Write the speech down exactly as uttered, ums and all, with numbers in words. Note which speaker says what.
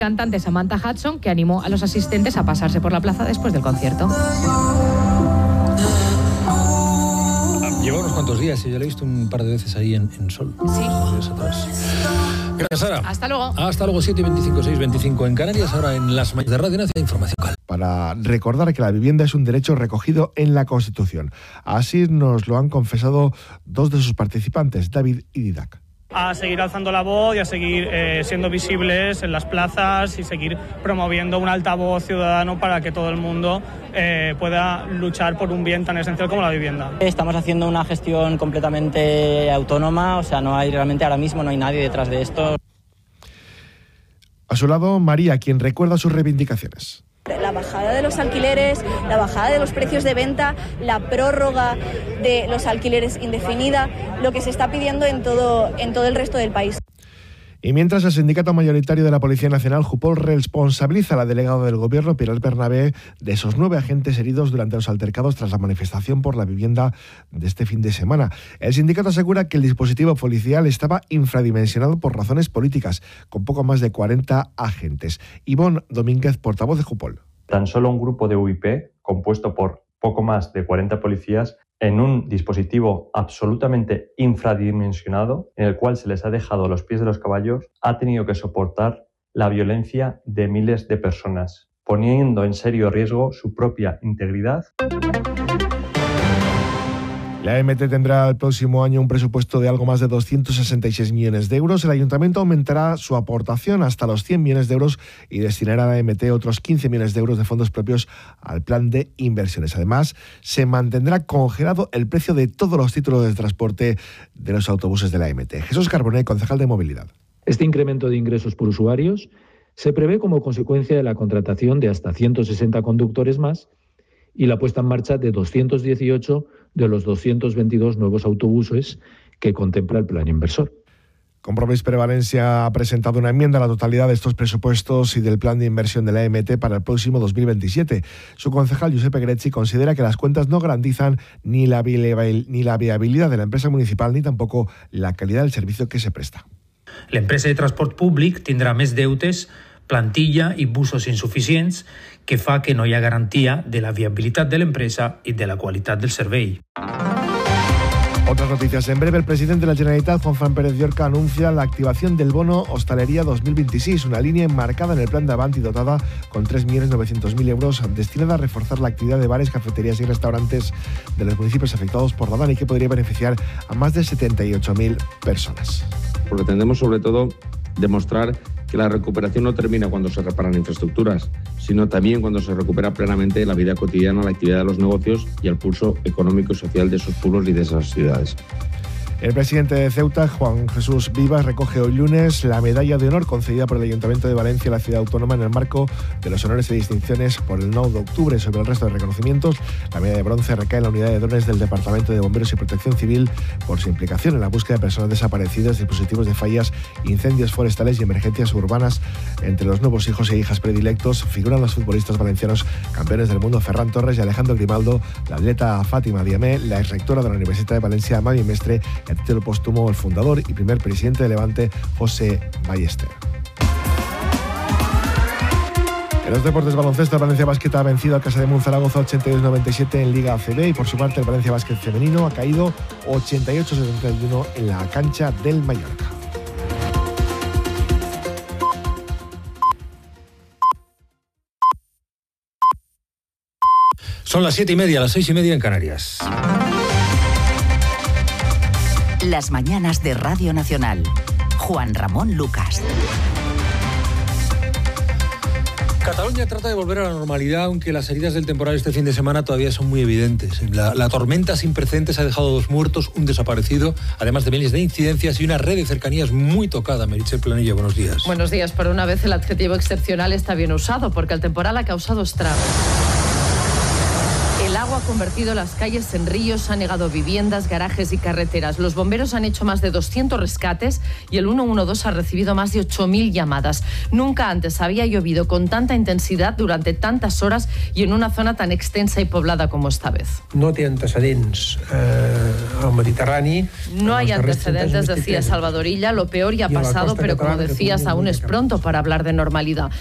Speaker 1: Cantante Samantha Hudson, que animó a los asistentes a pasarse por la plaza después del concierto.
Speaker 2: Lleva unos cuantos días y yo la he visto un par de veces ahí en, en Sol.
Speaker 1: Sí.
Speaker 2: Gracias, Sara.
Speaker 1: Hasta luego.
Speaker 2: Hasta luego, siete y veinticinco, seis y veinticinco en Canarias, ahora en las mañanas de Radio Nacional. Información.
Speaker 3: Para recordar que la vivienda es un derecho recogido en la Constitución. Así nos lo han confesado dos de sus participantes, David y Didac.
Speaker 4: A seguir alzando la voz y a seguir eh, siendo visibles en las plazas y seguir promoviendo un altavoz ciudadano para que todo el mundo eh, pueda luchar por un bien tan esencial como la vivienda.
Speaker 5: Estamos haciendo una gestión completamente autónoma, o sea, no hay realmente ahora mismo no hay nadie detrás de esto.
Speaker 3: A su lado, María, quien recuerda sus reivindicaciones.
Speaker 6: La bajada de los alquileres, la bajada de los precios de venta, la prórroga de los alquileres indefinida, lo que se está pidiendo en todo, en todo el resto del país.
Speaker 3: Y mientras el sindicato mayoritario de la Policía Nacional, Jupol, responsabiliza a la delegada del Gobierno, Pilar Bernabé, de esos nueve agentes heridos durante los altercados tras la manifestación por la vivienda de este fin de semana. El sindicato asegura que el dispositivo policial estaba infradimensionado por razones políticas, con poco más de cuarenta agentes. Ivonne Domínguez, portavoz de Jupol.
Speaker 7: Tan solo un grupo de U I P, compuesto por poco más de cuarenta policías, en un dispositivo absolutamente infradimensionado, en el cual se les ha dejado a los pies de los caballos, ha tenido que soportar la violencia de miles de personas, poniendo en serio riesgo su propia integridad.
Speaker 3: La A M T tendrá el próximo año un presupuesto de algo más de doscientos sesenta y seis millones de euros. El ayuntamiento aumentará su aportación hasta los cien millones de euros y destinará a la A M T otros quince millones de euros de fondos propios al plan de inversiones. Además, se mantendrá congelado el precio de todos los títulos de transporte de los autobuses de la A M T. Jesús Carbonell, concejal de Movilidad.
Speaker 8: Este incremento de ingresos por usuarios se prevé como consecuencia de la contratación de hasta ciento sesenta conductores más y la puesta en marcha de doscientos dieciocho de los doscientos veintidós nuevos autobuses que contempla el plan inversor.
Speaker 3: Compromís Prevalencia ha presentado una enmienda a la totalidad de estos presupuestos y del plan de inversión de la A M T para el próximo dos mil veintisiete. Su concejal, Giuseppe Grecci, considera que las cuentas no garantizan ni la, ni la viabilidad de la empresa municipal ni tampoco la calidad del servicio que se presta.
Speaker 9: L'empresa de transport públic tindrà més deutes, plantilla i busos insuficients que fa que no hi ha garantia de la viabilitat de l'empresa i de la qualitat del servei.
Speaker 3: Otras noticias en breve. El presidente de la Generalitat, Juan Fran Pérez Llorca, anuncia la activación del bono Hostalería dos mil veintiséis, una línea enmarcada en el plan de Avant y dotada con tres millones novecientos mil euros, destinada a reforzar la actividad de bares, cafeterías y restaurantes de los municipios afectados por la DANA y que podría beneficiar a más de setenta y ocho mil personas.
Speaker 10: Pretendemos sobre todo demostrar que la recuperación no termina cuando se reparan infraestructuras, sino también cuando se recupera plenamente la vida cotidiana, la actividad de los negocios y el pulso económico y social de esos pueblos y de esas ciudades.
Speaker 3: El presidente de Ceuta, Juan Jesús Vivas, recoge hoy lunes la medalla de honor concedida por el Ayuntamiento de Valencia a la ciudad autónoma en el marco de los honores y distinciones por el nueve de octubre. Sobre el resto de reconocimientos, la medalla de bronce recae en la unidad de drones del Departamento de Bomberos y Protección Civil por su implicación en la búsqueda de personas desaparecidas, dispositivos de fallas, incendios forestales y emergencias urbanas. Entre los nuevos hijos e hijas predilectos figuran los futbolistas valencianos campeones del mundo Ferran Torres y Alejandro Grimaldo, la atleta Fátima Diamé, la exrectora de la Universidad de Valencia, Mami Mestre, a título póstumo el fundador y primer presidente de Levante, José Ballester. En los deportes baloncesto, el Valencia Basket ha vencido a Casa de Monzaragoza ochenta y dos noventa y siete en Liga A C B y por su parte el Valencia Basket femenino ha caído ochenta y ocho setenta y uno en la cancha del Mallorca.
Speaker 2: Son las siete y media, las seis y media en Canarias.
Speaker 11: Las mañanas de Radio Nacional. Juan Ramón Lucas.
Speaker 2: Cataluña trata de volver a la normalidad, aunque las heridas del temporal este fin de semana todavía son muy evidentes. La, la tormenta sin precedentes ha dejado dos muertos, un desaparecido, además de miles de incidencias y una red de cercanías muy tocada. Meritxell Planilla, buenos días.
Speaker 1: Buenos días. Por una vez el adjetivo excepcional está bien usado, porque el temporal ha causado estragos. El agua
Speaker 12: agua ha convertido las calles en ríos, ha negado viviendas, garajes y carreteras. Los bomberos han hecho más de doscientos rescates y el ciento doce ha recibido más de ocho mil llamadas. Nunca antes había llovido con tanta intensidad durante tantas horas y en una zona tan extensa y poblada como esta vez.
Speaker 13: No té antecedents eh, al Mediterrani.
Speaker 12: No hay antecedentes, decía Salvador Illa. Lo peor ya ha pasado, pero como decías, aún es pronto para hablar de normalidad.